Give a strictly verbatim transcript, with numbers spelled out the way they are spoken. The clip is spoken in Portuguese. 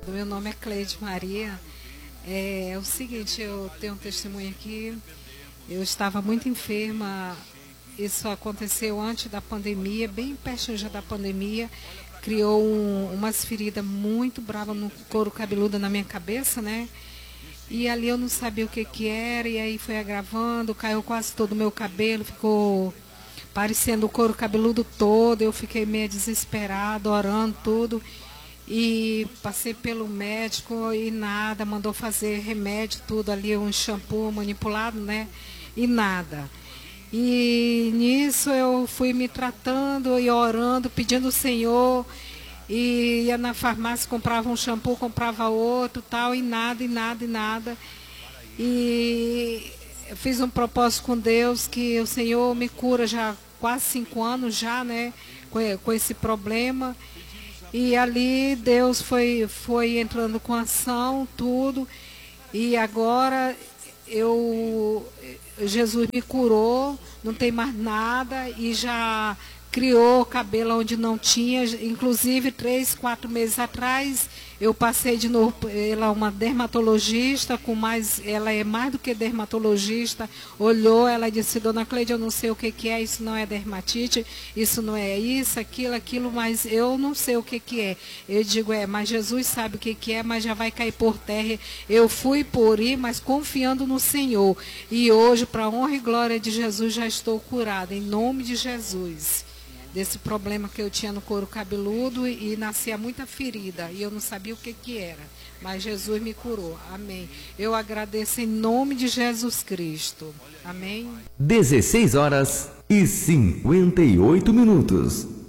Meu nome é Cleide Maria. É, é o seguinte, eu tenho um testemunho aqui. Eu estava muito enferma. Isso aconteceu antes da pandemia, bem pertinho já da pandemia. Criou um, umas feridas muito bravas no couro cabeludo na minha cabeça, né? E ali eu não sabia o que que era, e aí foi agravando, caiu quase todo o meu cabelo, ficou parecendo o couro cabeludo todo. Eu fiquei meio desesperada, orando tudo. E passei pelo médico e nada, mandou fazer remédio, tudo ali, um shampoo manipulado, né? E nada. E nisso eu fui me tratando e orando, pedindo ao Senhor. E ia na farmácia, comprava um shampoo, comprava outro, tal, e nada, e nada, e nada. E eu fiz um propósito com Deus que o Senhor me cura já há quase cinco anos já, né? Com, com esse problema. E ali Deus foi, foi entrando com ação, tudo. E agora eu, Jesus me curou, não tem mais nada e já criou cabelo onde não tinha. Inclusive, três, quatro meses atrás, eu passei de novo, ela é uma dermatologista, com mais, ela é mais do que dermatologista, olhou, ela disse, dona Cleide, eu não sei o que, que é, isso não é dermatite, isso não é isso, aquilo, aquilo, mas eu não sei o que, que é. Eu digo, é, mas Jesus sabe o que, que é, mas já vai cair por terra. Eu fui por ir, mas confiando no Senhor. E hoje, para a honra e glória de Jesus, já estou curada, em nome de Jesus. Desse problema que eu tinha no couro cabeludo e, e nascia muita ferida e eu não sabia o que que era, mas Jesus me curou, amém. Eu agradeço em nome de Jesus Cristo, amém. dezesseis horas e cinquenta e oito minutos.